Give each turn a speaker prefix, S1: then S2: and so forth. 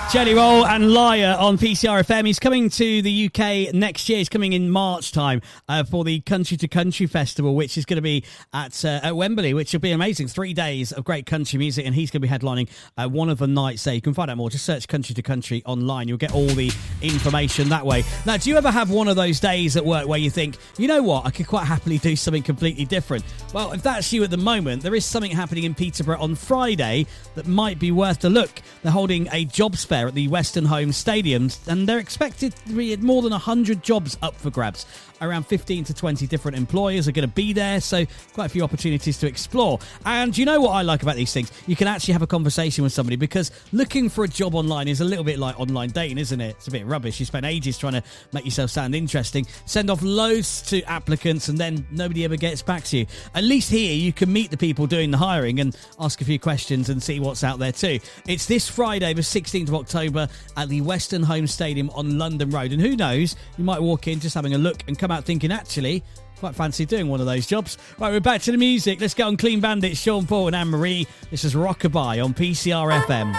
S1: Jelly Roll and Liar on PCR FM. He's coming to the UK next year. He's coming in March time for the Country to Country Festival, which is going to be at Wembley, which will be amazing. 3 days of great country music, and he's going to be headlining one of the nights there. You can find out more. Just search Country to Country online. You'll get all the information that way. Now, do you ever have one of those days at work where you think, you know what, I could quite happily do something completely different? Well, if that's you at the moment, there is something happening in Peterborough on Friday that might be worth a look. They're holding a jobs fair at the Western Home Stadium, and they're expected to be more than 100 jobs up for grabs. Around 15 to 20 different employers are going to be there, so quite a few opportunities to explore. And you know what I like about these things? You can actually have a conversation with somebody, because looking for a job online is a little bit like online dating, isn't it? It's a bit rubbish. You spend ages trying to make yourself sound interesting, send off loads to applicants, and then nobody ever gets back to you. At least here you can meet the people doing the hiring and ask a few questions and see what's out there too. It's this Friday, the 16th of October, at the Western Home Stadium on London Road. And who knows, you might walk in just having a look and come out thinking, actually, quite fancy doing one of those jobs. Right, we're back to the music. Let's get on Clean Bandit, Sean Paul and Anne-Marie. This is Rockabye on PCR FM.